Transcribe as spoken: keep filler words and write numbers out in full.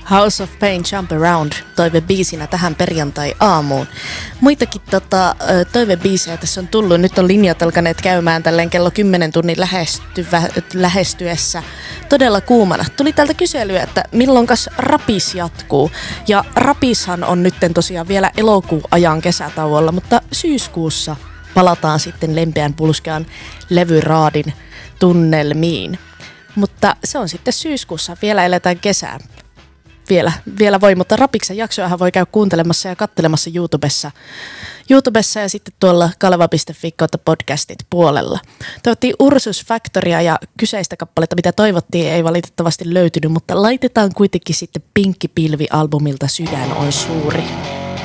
House of Pain Jump Around toivebiisinä tähän perjantai-aamuun. Muitakin tota, toivebiisejä tässä on tullut. Nyt on linjat alkaneet käymään tälleen kello kymmenen tunnin lähestyvä, lähestyessä todella kuumana. Tuli täältä kyselyä, että milloinkas rapis jatkuu. Ja rapishan on nytten tosiaan vielä elokuun ajan kesätauolla, mutta syyskuussa palataan sitten lempeän pulskean levyraadin tunnelmiin. Mutta se on sitten syyskuussa, vielä eletään kesää. Vielä, vielä voi, mutta Rapiksen jaksoahan voi käydä kuuntelemassa ja katselemassa YouTubessa, YouTubessa ja sitten tuolla kaleva piste fi kautta podcastit puolella. Toivottiin Ursus Factoria ja kyseistä kappaletta, mitä toivottiin, ei valitettavasti löytynyt, mutta laitetaan kuitenkin sitten Pinkki Pilvi -albumilta Sydän on suuri.